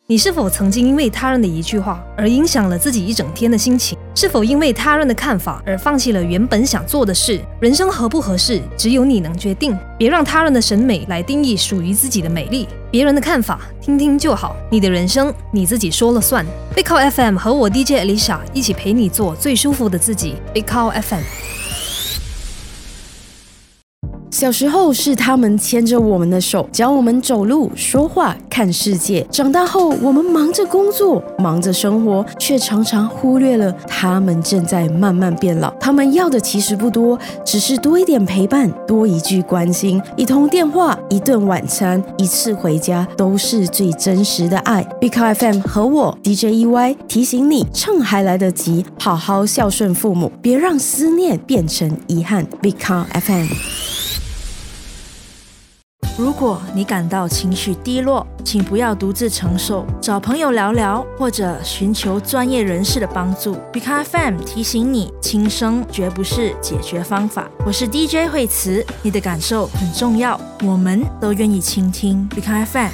你是否曾经因为他人的一句话而影响了自己一整天的心情？是否因为他人的看法而放弃了原本想做的事？人生合不合适，只有你能决定。别让他人的审美来定义属于自己的美丽。别人的看法听听就好，你的人生你自己说了算。Big Cow FM 和我 DJ Alicia 一起陪你做最舒服的自己。Big Cow FM。 小时候是他们牵着我们的手，教我们走路、说话、看世界。长大后，我们忙着工作，忙着生活，却常常忽略了他们正在慢慢变老。他们要的其实不多，只是多一点陪伴，多一句关心，一通电话，一顿晚餐，一次回家，都是最真实的爱。Big Cow FM 和我 DJ EY 提醒你，趁还来得及，好好孝顺父母，别让思念变成遗憾。Big Cow FM。 如果你感到情绪低落，请不要独自承受，找朋友聊聊，或者寻求专业人士的帮助。Big Cow FM 提醒你，轻生绝不是解决方法。我是 DJ 惠慈，你的感受很重要，我们都愿意倾听。Big Cow FM。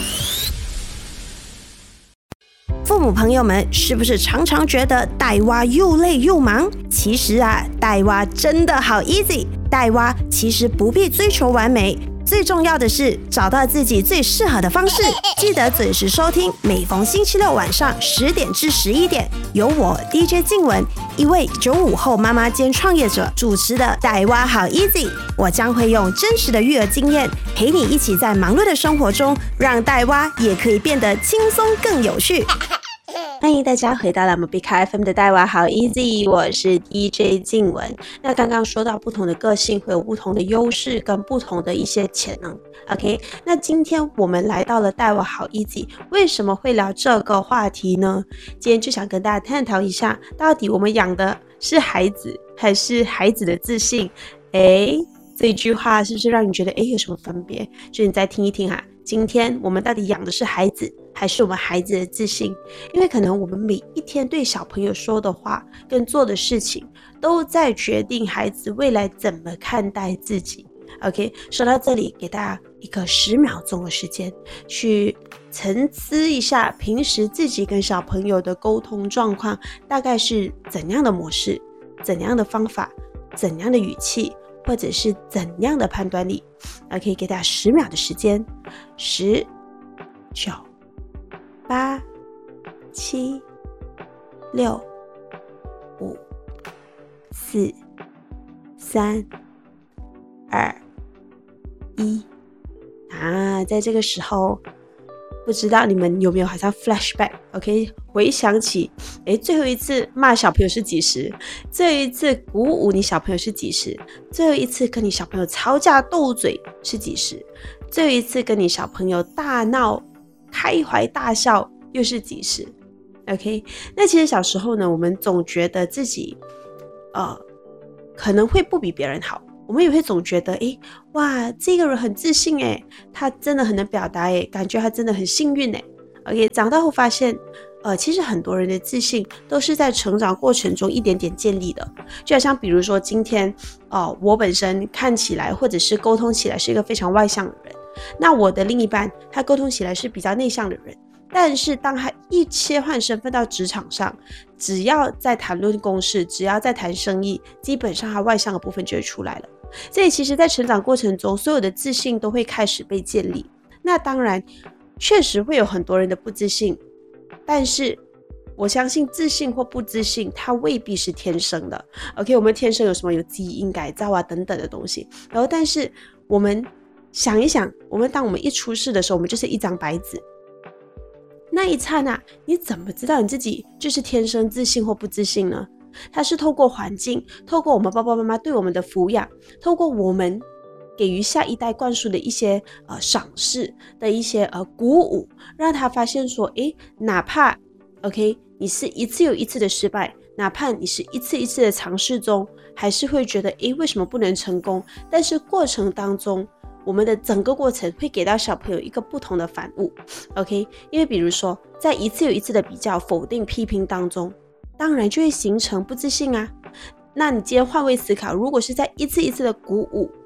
父母朋友们是不是常常觉得带娃又累又忙？其实带娃真的好 easy。带娃其实不必追求完美，最重要的是找到自己最适合的方式。记得准时收听，每逢星期六晚上10点至11点，由我 DJ 静雯，一位95后妈妈兼创业者主持的带娃好 easy。我将会用真实的育儿经验，陪你一起在忙碌的生活中，让带娃也可以变得轻松更有趣。欢迎大家回到了我们 Big Cow FM 的带娃好 easy， 我是 DJ 静雯。那刚刚说到不同的个性会有不同的优势跟不同的一些潜能 OK， 那今天我们来到了带娃好 easy， 为什么会聊这个话题呢？今天就想跟大家探讨一下，到底我们养的是孩子还是孩子的自信？这句话是不是让你觉得有什么分别？就你再听一听今天我们到底养的是孩子还是我们孩子的自信？因为可能我们每一天对小朋友说的话跟做的事情都在决定孩子未来怎么看待自己。 OK， 说到这里，给大家一个10秒钟的时间去沉思一下，平时自己跟小朋友的沟通状况大概是怎样的模式、怎样的方法、怎样的语气，或者是怎样的判断力。 OK， 给大家10秒的时间。10、9、8、7、6、5、4、3、2、1。在这个时候，不知道你们有没有好像 flashback OK， 回想起最后一次骂小朋友是几时，最后一次鼓舞你小朋友是几时，最后一次跟你小朋友吵架斗嘴是几时，最后一次跟你小朋友大闹开怀大笑又是几时。 OK， 那其实小时候呢，我们总觉得自己可能会不比别人好，我们也会总觉得哇，这个人很自信他真的很能表达感觉他真的很幸运OK， 长大后发现其实很多人的自信都是在成长过程中一点点建立的。就好像比如说今天我本身看起来或者是沟通起来是一个非常外向的人，那我的另一半他沟通起来是比较内向的人，但是当他一切换身份到职场上，只要在谈论公事，只要在谈生意，基本上他外向的部分就会出来了。所以其实在成长过程中，所有的自信都会开始被建立。那当然确实会有很多人的不自信，但是我相信自信或不自信它未必是天生的。 OK， 我们天生有什么有基因改造等等的东西，然后但是我们想一想，当我们一出世的时候，我们就是一张白纸，那一刹那你怎么知道你自己就是天生自信或不自信呢？它是透过环境，透过我们爸爸妈妈对我们的抚养，透过我们给予下一代灌输的一些赏识的一些鼓舞，让他发现说哪怕 OK 你是一次又一次的失败，哪怕你是一次一次的尝试中还是会觉得为什么不能成功，但是过程当中我们的整个过程会给到小朋友一个不同的反悟 OK， 因为比如说在一次又一次的比较、否定、批评当中，当然就会形成不自信那你今天换位思考，如果是在一次一次的鼓舞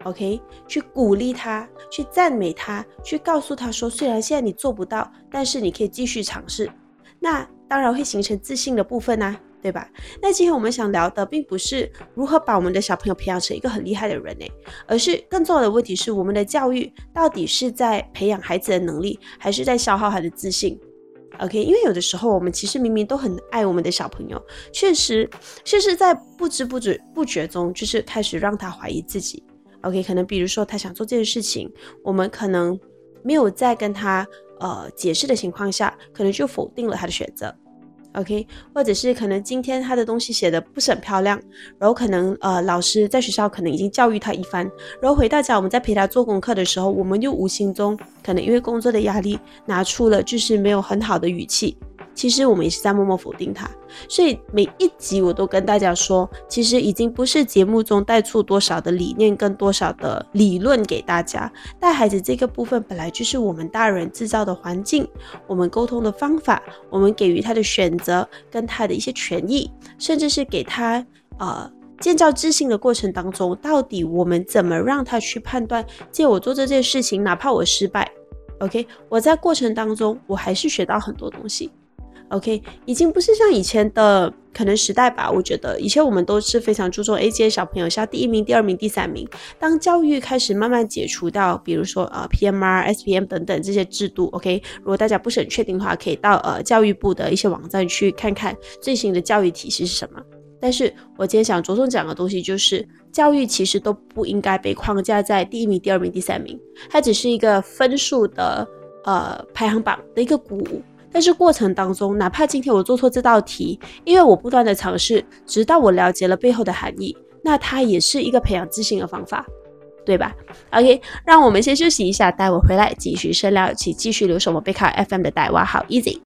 OK， 去鼓励他，去赞美他，去告诉他说，虽然现在你做不到，但是你可以继续尝试。那当然会形成自信的部分啊，对吧？那今天我们想聊的并不是如何把我们的小朋友培养成一个很厉害的人而是更重要的问题是，我们的教育到底是在培养孩子的能力，还是在消耗他的自信？OK， 因为有的时候我们其实明明都很爱我们的小朋友，确实在不知不觉中，就是开始让他怀疑自己。OK， 可能比如说他想做这件事情，我们可能没有在跟他解释的情况下，可能就否定了他的选择。OK， 或者是可能今天他的东西写的不是很漂亮，然后可能老师在学校可能已经教育他一番，然后回到家我们在陪他做功课的时候，我们就无形中可能因为工作的压力拿出了就是没有很好的语气，其实我们也是在默默否定他。所以每一集我都跟大家说，其实已经不是节目中带出多少的理念跟多少的理论给大家，带孩子这个部分本来就是我们大人制造的环境，我们沟通的方法，我们给予他的选择跟他的一些权益，甚至是给他建造自信的过程当中，到底我们怎么让他去判断，借我做这件事情，哪怕我失败 OK， 我在过程当中我还是学到很多东西。OK， 已经不是像以前的可能时代吧，我觉得以前我们都是非常注重这些小朋友是要第1名、第2名、第3名。当教育开始慢慢解除到比如说PMR、SPM 等等这些制度 OK， 如果大家不是很确定的话，可以到教育部的一些网站去看看最新的教育体系是什么。但是我今天想着重讲的东西就是教育其实都不应该被框架在第1名、第2名、第3名，它只是一个分数的排行榜的一个鼓舞。但是过程当中，哪怕今天我做错这道题，因为我不断的尝试，直到我了解了背后的含义，那它也是一个培养自信的方法，对吧 ？OK， 让我们先休息一下，待会回来继续深聊，继续留守我们贝卡 FM 的带娃好 easy。